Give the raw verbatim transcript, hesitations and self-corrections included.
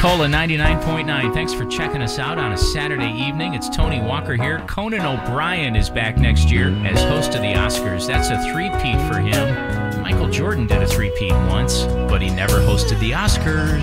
Cola ninety-nine point nine. Thanks for checking us out on a Saturday evening. It's Tony Walker here. Conan O'Brien is back next year as host of the Oscars. That's a three-peat for him. Michael Jordan did a three-peat once, but he never hosted the Oscars.